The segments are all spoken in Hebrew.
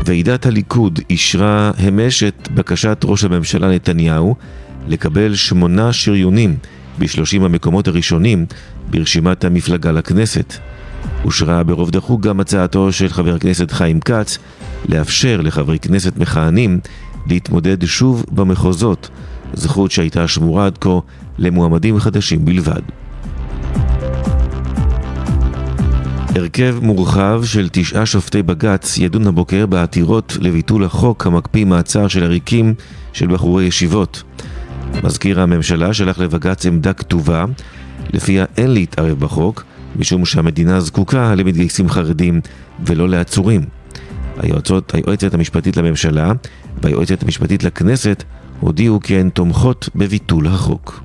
ועידת הליכוד אישרה אמש את בקשת ראש הממשלה נתניהו לקבל 8 שריונים ב30 המקומות הראשונים ברשימת המפלגה לכנסת. אושרה ברוב דחוק גם הצעתו של חבר הכנסת חיים כץ לאפשר לחברי כנסת מכהנים להתמודד שוב במחוזות, זכות שהייתה שמורה עד כה למועמדים חדשים בלבד. הרכב מורחב של 9 שופטי בג"ץ ידון הבוקר בעתירות לביטול החוק המקפיא מעצר של עריקים של בחורי ישיבות. מזכיר הממשלה שלח לבג"ץ עמדה כתובה לפיה אין להתערב בחוק, משום שהמדינה זקוקה למתגייסים חרדים ולא לעצורים. היועצת המשפטית לממשלה והיועצת המשפטית לכנסת הודיעו כי הן תומכות בביטול החוק.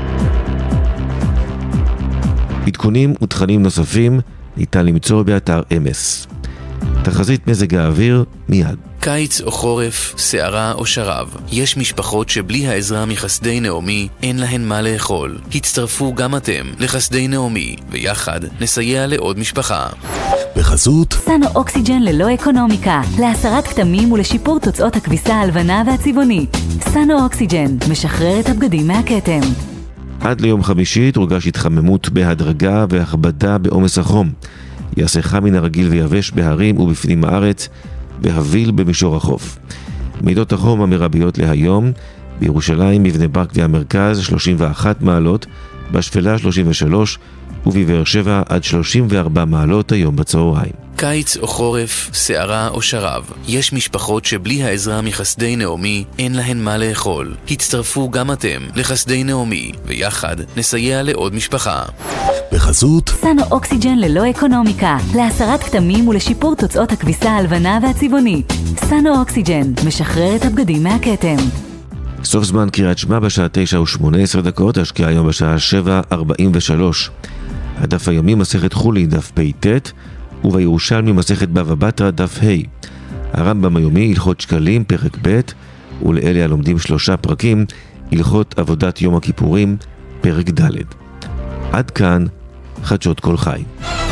עדכונים ותכנים נוספים ניתן למצוא באתר אמס. תחזית מזג האוויר מיד. קיץ או חורף, שערה או שרב. יש משפחות שבלי העזרה מחסדי נעמי אין להן מה לאכול. הצטרפו גם אתם לחסדי נעמי, ויחד נסייע לעוד משפחה. בחסות סנו אוקסיג'ן ללא אקונומיקה, להסרת כתמים ולשיפור תוצאות הכביסה הלבנה והצבעונית. סנו אוקסיג'ן משחרר את הבגדים מהכתם. עד ליום חמישי תורגש התחממות בהדרגה והכבדה בעומס החום. יעשה חם מן הרגיל ויבש בהרים ובפנים הארץ והביל במישור החוף. מידות החום המרביות להיום: בירושלים, מבני ברק והמרכז 31 מעלות, בשפלה 33 ובבאר שבע עד 34 מעלות היום בצהריים. קיץ או חורף, שערה או שרב. יש משפחות שבלי העזרה מחסדי נעמי אין להן מה לאכול. הצטרפו גם אתם לחסדי נעמי, ויחד נסייע לעוד משפחה. בחסות סנו אוקסיג'ן ללא אקונומיקה, להסרת כתמים ולשיפור תוצאות הכביסה הלבנה והצבעונית. סנו אוקסיג'ן משחרר את הבגדים מהכתם. סוף זמן קריאת שמע בשעה 9:18, השקיעה היום בשעה 7:43. הדף היומי מסכת חולי דף פ"ט, ובירושלמי מסכת בבא בתרא דף ה'. הרמב"ם היומי הלכות שקלים פרק ב', ולאלה הלומדים 3 פרקים הלכות עבודת יום הכיפורים פרק ד'. עד כאן חדשות כל חי.